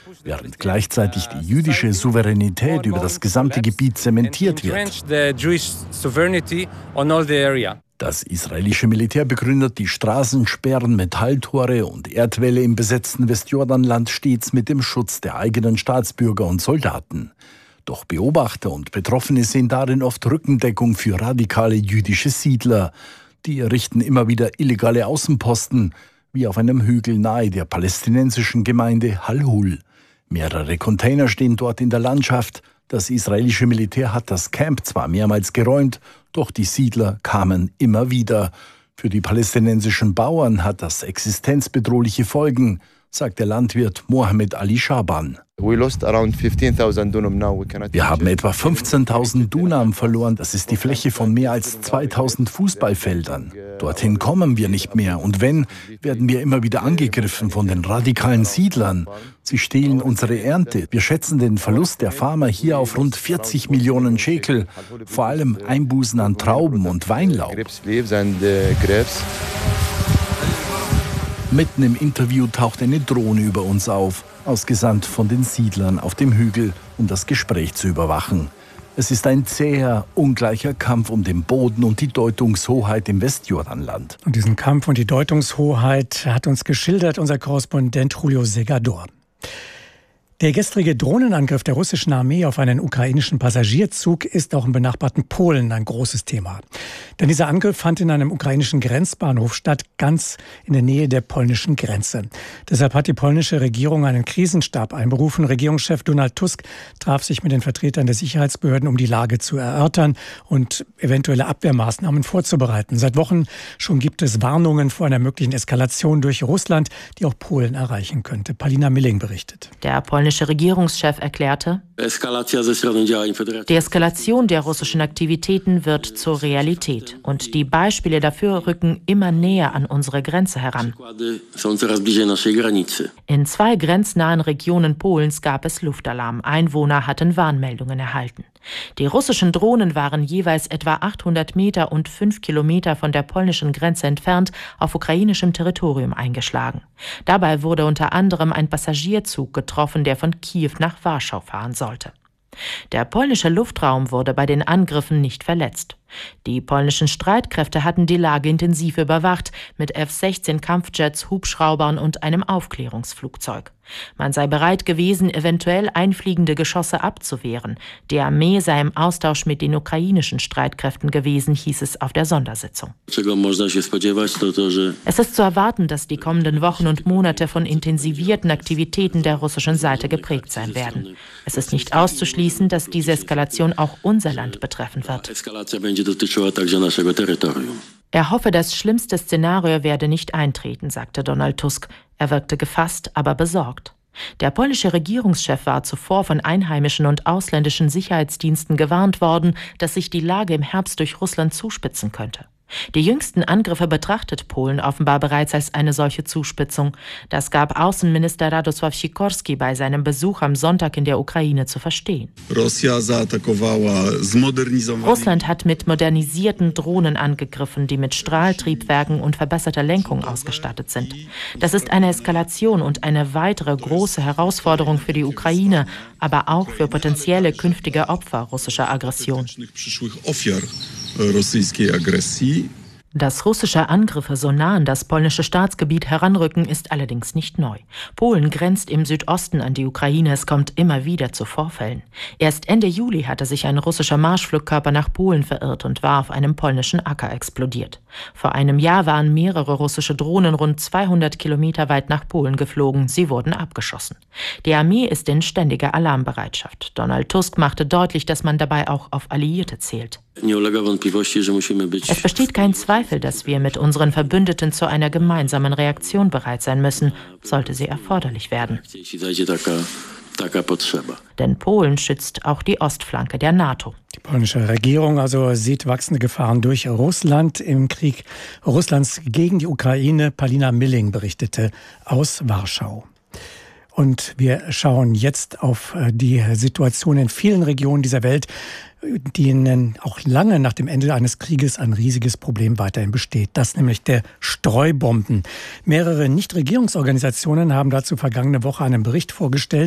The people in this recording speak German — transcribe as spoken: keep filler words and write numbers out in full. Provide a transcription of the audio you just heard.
während gleichzeitig die jüdische Souveränität über das gesamte Gebiet zementiert wird. Das israelische Militär begründet die Straßensperren, Metalltore und Erdwälle im besetzten Westjordanland stets mit dem Schutz der eigenen Staatsbürger und Soldaten. Doch Beobachter und Betroffene sehen darin oft Rückendeckung für radikale jüdische Siedler. Die errichten immer wieder illegale Außenposten, wie auf einem Hügel nahe der palästinensischen Gemeinde Halhul. Mehrere Container stehen dort in der Landschaft. Das israelische Militär hat das Camp zwar mehrmals geräumt, doch die Siedler kamen immer wieder. Für die palästinensischen Bauern hat das existenzbedrohliche Folgen, sagt der Landwirt Mohammed Ali Shaban. Wir haben etwa fünfzehntausend Dunam verloren. Das ist die Fläche von mehr als zweitausend Fußballfeldern. Dorthin kommen wir nicht mehr. Und wenn, werden wir immer wieder angegriffen von den radikalen Siedlern. Sie stehlen unsere Ernte. Wir schätzen den Verlust der Farmer hier auf rund vierzig Millionen Shekel. Vor allem Einbußen an Trauben und Weinlaub. Mitten im Interview taucht eine Drohne über uns auf, ausgesandt von den Siedlern auf dem Hügel, um das Gespräch zu überwachen. Es ist ein zäher, ungleicher Kampf um den Boden und die Deutungshoheit im Westjordanland. Und diesen Kampf und die Deutungshoheit hat uns geschildert unser Korrespondent Julio Segador. Der gestrige Drohnenangriff der russischen Armee auf einen ukrainischen Passagierzug ist auch im benachbarten Polen ein großes Thema. Denn dieser Angriff fand in einem ukrainischen Grenzbahnhof statt, ganz in der Nähe der polnischen Grenze. Deshalb hat die polnische Regierung einen Krisenstab einberufen. Regierungschef Donald Tusk traf sich mit den Vertretern der Sicherheitsbehörden, um die Lage zu erörtern und eventuelle Abwehrmaßnahmen vorzubereiten. Seit Wochen schon gibt es Warnungen vor einer möglichen Eskalation durch Russland, die auch Polen erreichen könnte. Palina Milling berichtet. Der polnische Regierungschef erklärte, die Eskalation der russischen Aktivitäten wird zur Realität und die Beispiele dafür rücken immer näher an unsere Grenze heran. In zwei grenznahen Regionen Polens gab es Luftalarm. Einwohner hatten Warnmeldungen erhalten. Die russischen Drohnen waren jeweils etwa achthundert Meter und fünf Kilometer von der polnischen Grenze entfernt auf ukrainischem Territorium eingeschlagen. Dabei wurde unter anderem ein Passagierzug getroffen, der von Kiew nach Warschau fahren sollte. Der polnische Luftraum wurde bei den Angriffen nicht verletzt. Die polnischen Streitkräfte hatten die Lage intensiv überwacht, mit F sechzehn Kampfjets, Hubschraubern und einem Aufklärungsflugzeug. Man sei bereit gewesen, eventuell einfliegende Geschosse abzuwehren. Die Armee sei im Austausch mit den ukrainischen Streitkräften gewesen, hieß es auf der Sondersitzung. Es ist zu erwarten, dass die kommenden Wochen und Monate von intensivierten Aktivitäten der russischen Seite geprägt sein werden. Es ist nicht auszuschließen, dass diese Eskalation auch unser Land betreffen wird. Er hoffe, das schlimmste Szenario werde nicht eintreten, sagte Donald Tusk. Er wirkte gefasst, aber besorgt. Der polnische Regierungschef war zuvor von einheimischen und ausländischen Sicherheitsdiensten gewarnt worden, dass sich die Lage im Herbst durch Russland zuspitzen könnte. Die jüngsten Angriffe betrachtet Polen offenbar bereits als eine solche Zuspitzung. Das gab Außenminister Radosław Sikorski bei seinem Besuch am Sonntag in der Ukraine zu verstehen. Russland hat mit modernisierten Drohnen angegriffen, die mit Strahltriebwerken und verbesserter Lenkung ausgestattet sind. Das ist eine Eskalation und eine weitere große Herausforderung für die Ukraine, aber auch für potenzielle künftige Opfer russischer Aggression. Dass russische Angriffe so nah an das polnische Staatsgebiet heranrücken, ist allerdings nicht neu. Polen grenzt im Südosten an die Ukraine, es kommt immer wieder zu Vorfällen. Erst Ende Juli hatte sich ein russischer Marschflugkörper nach Polen verirrt und war auf einem polnischen Acker explodiert. Vor einem Jahr waren mehrere russische Drohnen rund zweihundert Kilometer weit nach Polen geflogen. Sie wurden abgeschossen. Die Armee ist in ständiger Alarmbereitschaft. Donald Tusk machte deutlich, dass man dabei auch auf Alliierte zählt. Es besteht kein Zweifel, dass wir mit unseren Verbündeten zu einer gemeinsamen Reaktion bereit sein müssen, sollte sie erforderlich werden. Denn Polen schützt auch die Ostflanke der NATO. Die polnische Regierung also sieht wachsende Gefahren durch Russland im Krieg Russlands gegen die Ukraine. Palina Milling berichtete aus Warschau. Und wir schauen jetzt auf die Situation in vielen Regionen dieser Welt, denen auch lange nach dem Ende eines Krieges ein riesiges Problem weiterhin besteht. Das nämlich der Streubomben. Mehrere Nichtregierungsorganisationen haben dazu vergangene Woche einen Bericht vorgestellt,